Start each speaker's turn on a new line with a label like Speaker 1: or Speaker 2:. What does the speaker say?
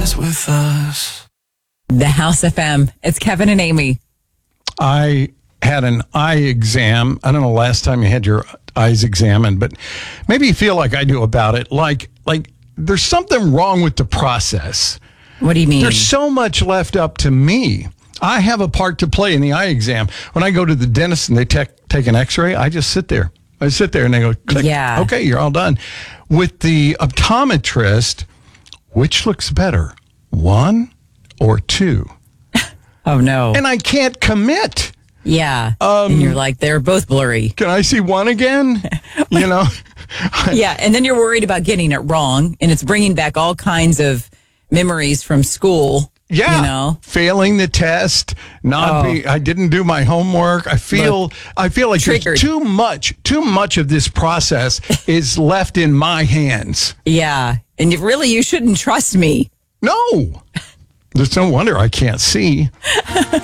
Speaker 1: is with us.
Speaker 2: The House FM. It's Kevin and Amy.
Speaker 3: I had an eye exam. I don't know last time you had your eyes examined, but maybe you feel like I do about it. Like there's something wrong with the process.
Speaker 2: What do you mean?
Speaker 3: There's so much left up to me. I have a part to play in the eye exam. When I go to the dentist and they take an x-ray, I just sit there. I sit there and they go, click.
Speaker 2: Yeah.
Speaker 3: Okay, you're all done. With the optometrist, which looks better, 1 or 2?
Speaker 2: Oh, no.
Speaker 3: And I can't commit.
Speaker 2: Yeah. And you're like, they're both blurry.
Speaker 3: Can I see one again? You know?
Speaker 2: Yeah. And then you're worried about getting it wrong. And it's bringing back all kinds of memories from school.
Speaker 3: Yeah.
Speaker 2: You know?
Speaker 3: Failing the test, I didn't do my homework. I feel like
Speaker 2: triggered.
Speaker 3: there's too much of this process is left in my hands.
Speaker 2: Yeah. And you shouldn't trust me.
Speaker 3: No. There's no wonder I can't see.